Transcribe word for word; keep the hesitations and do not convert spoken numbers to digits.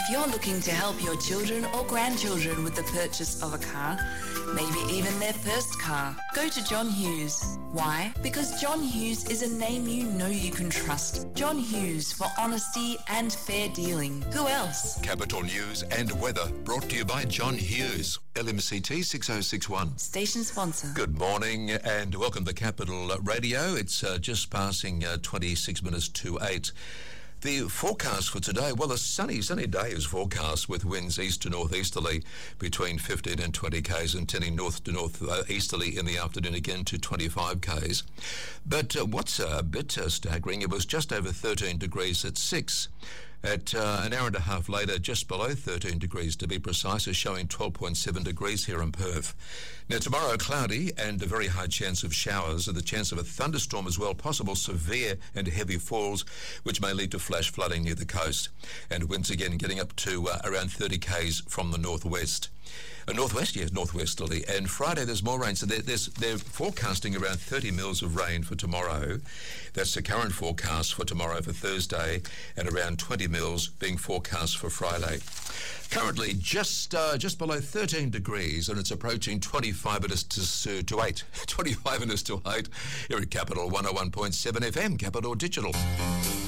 If you're looking to help your children or grandchildren with the purchase of a car, maybe even their first car, go to John Hughes. Why? Because John Hughes is a name you know you can trust. John Hughes, for honesty and fair dealing. Who else? Capital News and weather brought to you by John Hughes. L M C T six oh six one. Station sponsor. Good morning and welcome to Capital Radio. It's uh, just passing uh, twenty-six minutes to eight. The forecast for today, well, a sunny, sunny day is forecast with winds east to northeasterly between fifteen and twenty k's and turning north to northeasterly in the afternoon again to twenty-five k's. But uh, what's a bit uh, staggering, it was just over thirteen degrees at six. At uh, an hour and a half later, just below thirteen degrees to be precise, is showing twelve point seven degrees here in Perth. Now tomorrow, cloudy and a very high chance of showers and the chance of a thunderstorm as well, possible severe and heavy falls, which may lead to flash flooding near the coast. And winds again getting up to uh, around thirty k's from the northwest. Uh, northwest, yes, northwesterly. And Friday there's more rain, so they're, there's, they're forecasting around thirty mils of rain for tomorrow. That's the current forecast for tomorrow for Thursday, and around twenty mils being forecast for Friday. Currently just uh, just below thirteen degrees, and it's approaching twenty-five minutes to, to eight. twenty-five minutes to eight here at Capital one oh one point seven F M, Capital Digital.